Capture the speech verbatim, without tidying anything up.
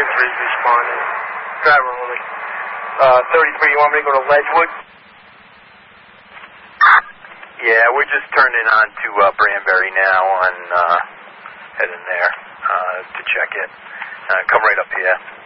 Avery's responding. Driver only. Uh, thirty-three, you want me to go to Ledgewood? Yeah, we're just turning on to uh, Branbury now and uh, heading there uh, to check it. Uh, come right up here.